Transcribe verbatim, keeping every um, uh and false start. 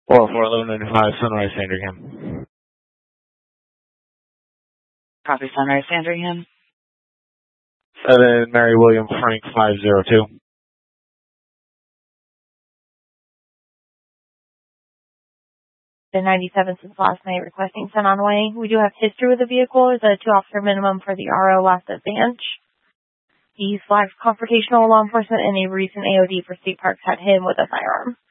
four four eleven ninety-five, Sunrise Sandringham. Copy, Sunrise Sandringham. seven Mary William Frank five zero two. The ninety-seven since last night requesting sent on the way. We do have history with the vehicle. Is a two officer minimum for the R O last advance. He flagged confrontational law enforcement and a recent A O D for State Parks had him with a firearm.